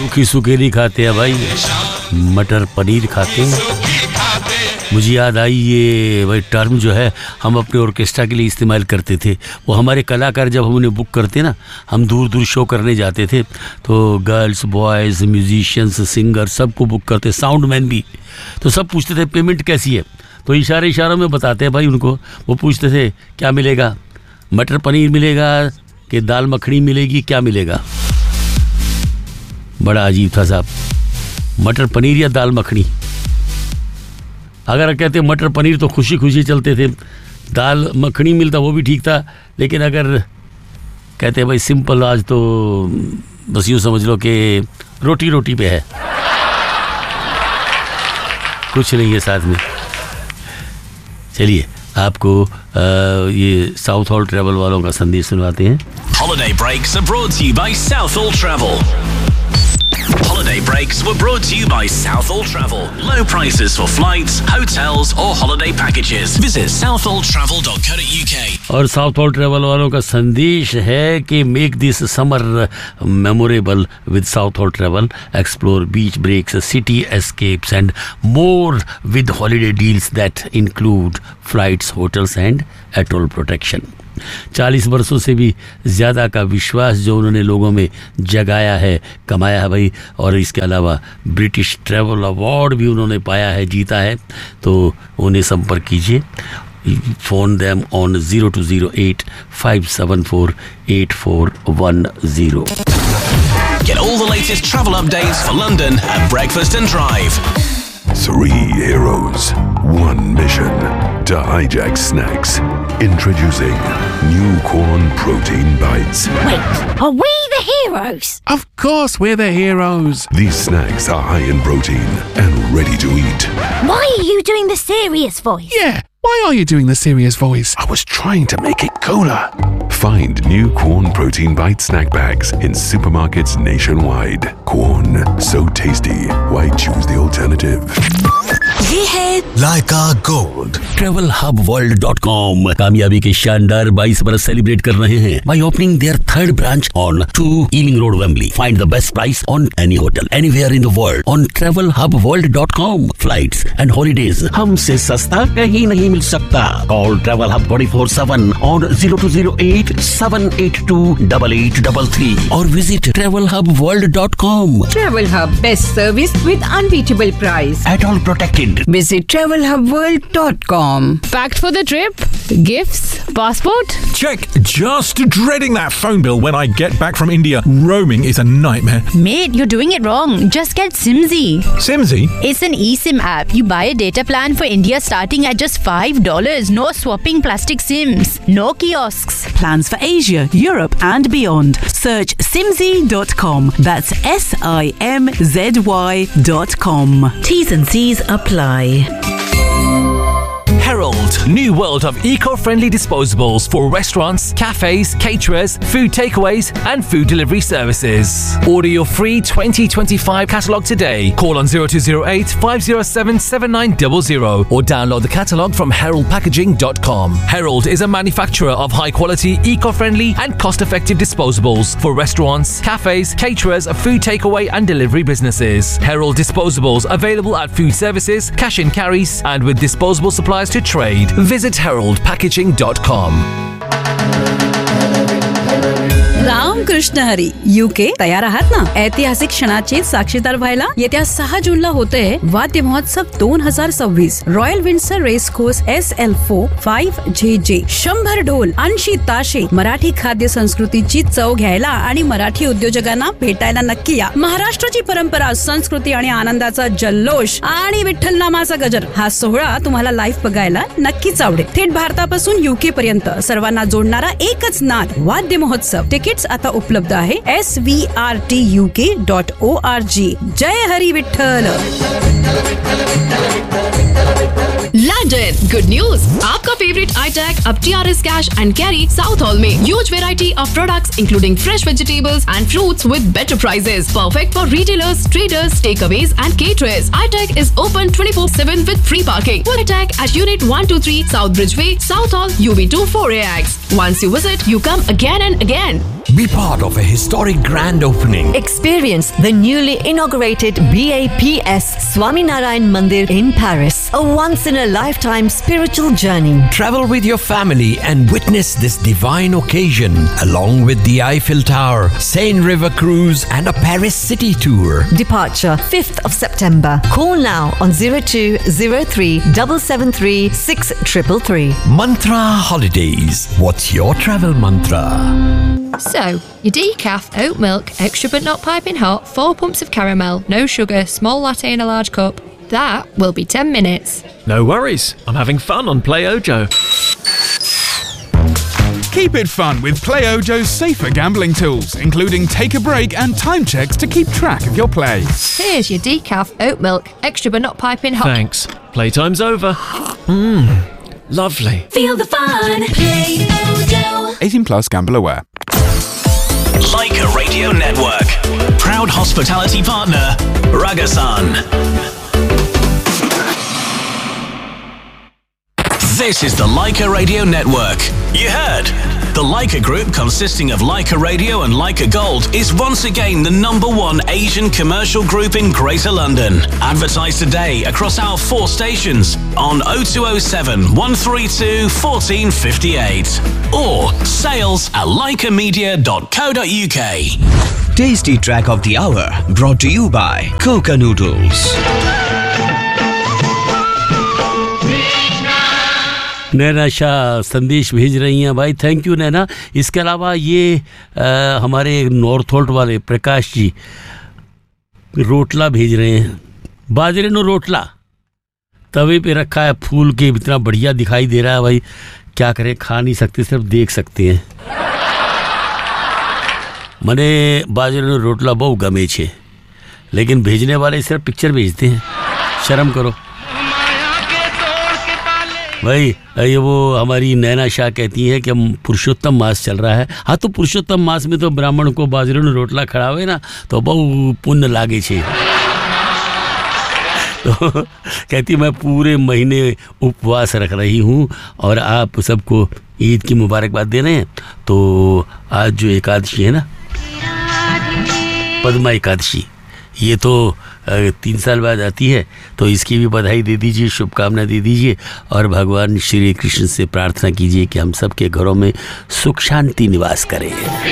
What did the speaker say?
सूखी सूखी नहीं खाते हैं भाई, मटर पनीर खाते हैं। मुझे याद आई ये भाई टर्म जो है हम अपने ऑर्केस्ट्रा के लिए इस्तेमाल करते थे। वो हमारे कलाकार जब हम उन्हें बुक करते ना, हम दूर दूर शो करने जाते थे तो गर्ल्स बॉयज़ म्यूजिशियंस सिंगर सबको बुक करते, साउंड मैन भी। तो सब पूछते थे पेमेंट कैसी है, तो इशारों में बताते हैं भाई उनको। वो पूछते थे क्या मिलेगा, मटर पनीर मिलेगा कि दाल मखनी मिलेगी, क्या मिलेगा। बड़ा अजीब था साहब, मटर पनीर या दाल मखनी। अगर कहते मटर पनीर तो खुशी खुशी चलते थे, दाल मखनी मिलता वो भी ठीक था, लेकिन अगर कहते भाई सिंपल आज तो बस यूँ समझ लो कि रोटी रोटी पे है, कुछ नहीं है साथ में। चलिए आपको ये साउथ हॉल ट्रैवल वालों का संदेश सुनाते हैं। Holiday breaks are brought to you by South Hall Travel. Holiday breaks were brought to you by South Hall Travel. Low prices for flights, hotels or holiday packages. Visit southhalltravel.co.uk. और south hall travel वालों का संदेश है कि make this summer memorable with south hall travel, explore beach breaks, city escapes and more with holiday deals that include flights, hotels and atoll protection. 40 वर्षों से भी ज़्यादा का विश्वास जो उन्होंने लोगों में जगाया है, कमाया है भाई, और इसके अलावा ब्रिटिश ट्रैवल अवार्ड भी उन्होंने पाया है, जीता है। तो उन्हें संपर्क कीजिए, phone them on 0208 574 8410। Get all the latest travel updates for London at Breakfast and Drive. 3 heroes, 1 mission to hijack snacks. Introducing new corn protein bites. Wait, are we the heroes? Of course we're the heroes. These snacks are high in protein and ready to eat. Why are you doing the serious voice? Yeah, why are you doing the serious voice? I was trying to make it cooler. Find new Corn Protein Bite snack bags in supermarkets nationwide. Corn, so tasty. Why choose the alternative? ये है Leica Gold. TravelHubWorld.com कामयाबी के शानदार 22 बरस celebrate कर रहे हैं by opening their 3rd branch on 2 Ealing Road, Wembley. Find the best price on any hotel anywhere in the world on TravelHubWorld.com. Flights and holidays हमसे सस्ता कहीं नहीं मिल सकता. Call Travel Hub 24/7 on 0208 782 8833 or visit TravelHubWorld.com. Travel Hub, best service with unbeatable price. At all protected. Visit TravelHubWorld.com. Packed for the trip? Gifts? Passport? Check. Just dreading that phone bill when I get back from India. Roaming is a nightmare. Mate, you're doing it wrong. Just get Simzy. Simzy? It's an eSIM app. You buy a data plan for India starting at just $5. No swapping plastic SIMs. No kiosks. Plans for Asia, Europe and beyond. Search simzy.com. That's simzy.com. T's and C's apply. Herald, new world of eco-friendly disposables for restaurants, cafes, caterers, food takeaways and food delivery services. Order your free 2025 catalogue today. Call on 0208 507 7900 or download the catalogue from heraldpackaging.com. Herald is a manufacturer of high-quality, eco-friendly and cost-effective disposables for restaurants, cafes, caterers, food takeaway and delivery businesses. Herald disposables available at food services, cash and carries and with disposable supplies to trade. Visit heraldpackaging.com. Ramakrishna Hari UK तयार आहात ना? ऐतिहासिक क्षणाचे साक्षीदार व्हायला येत्या 6 जूनला होतंय वाद्य महोत्सव 2026. Royal Windsor race course SL4 5JJ. 100 ढोल, 80 ताशे. मराठी खाद्य संस्कृतीची चव घ्यायला आणि मराठी उद्योजकांना भेटायला नक्की या. महाराष्ट्राची परंपरा, संस्कृती आणि आनंदाचा जल्लोष आणि विठ्ठल नामाचा गजर हा सोहळा तुम्हाला लाईव्ह बघायला नक्कीच आवडेल. थेट भारतापासून UK पर्यंत सर्वांना जोडणारा एकच नाद वाद्य महोत्सव. तिकीट्स आता उपलब्ध आहे SVRTUK.org. जय Hari Vitthal. London, good news! आपका favorite iTech अब TRS Cash and Carry South Hall में huge variety of products including fresh vegetables and fruits with better prices. Perfect for retailers, traders, takeaways and caterers. iTech is open 24/7 with free parking. Full iTech at Unit 123 South Bridgeway, South Hall, UB2 4AX. Once you visit, you come again and again. Be part of a historic grand opening. Experience the newly inaugurated BAPS Swaminarayan Mandir in Paris. A once-in-a-lifetime spiritual journey. Travel with your family and witness this divine occasion along with the Eiffel Tower, Seine River Cruise and a Paris city tour. Departure 5th of September. Call now on 0203 773 6333. Mantra Holidays. What's your travel mantra? So, your decaf, oat milk, extra but not piping hot, 4 pumps of caramel, no sugar, small latte in a large cup. That will be 10 minutes. No worries. I'm having fun on Play Ojo. Keep it fun with Play Ojo's safer gambling tools, including take a break and time checks to keep track of your play. Here's your decaf, oat milk, extra but not piping hot. Thanks. Playtime's over. Lovely. Feel the fun. Play Ojo. 18 plus, gamble aware. Leica Radio Network. Proud hospitality partner, Ragasan. This is the Leica Radio Network. You heard? The Leica Group, consisting of Leica Radio and Leica Gold, is once again the #1 Asian commercial group in Greater London. Advertise today across our 4 stations on 0207 132 1458 or sales@leicamedia.co.uk. Tasty Track of the Hour brought to you by Coca Noodles. नैना शाह संदेश भेज रही हैं भाई, thank you नैना। इसके अलावा ये हमारे north Holt वाले प्रकाश जी रोटला भेज रहे हैं, बाजरे नो रोटला तवे पे रखा है, फूल के इतना बढ़िया दिखाई दे रहा है भाई, क्या करें, खा नहीं सकते, सिर्फ देख सकते हैं। મને બાજરાનો રોટલા બહુ ગમે છે, लेकिन भेजने वाले सिर्फ पिक्चर भेजते हैं, शर्म करो भाई। ये वो हमारी नैना शाह कहती हैं कि हम पुरुषोत्तम मास चल रहा है। हाँ, तो पुरुषोत्तम मास में तो ब्राह्मण को बाजरेनो रोटला खड़ावे ना तो बहु पुण्य लागे छे। तो कहती मैं पूरे महीने उपवास रख रही हूँ और आप सबको ईद की मुबारकबाद दे रहे हैं। तो आज जो एकादशी है ना, पद्मा एकादशी, ये तो 3 साल बाद आती है, तो इसकी भी बधाई दे दीजिए, शुभकामना दे दीजिए और भगवान श्री कृष्ण से प्रार्थना कीजिए कि हम सबके घरों में सुख शांति निवास करे।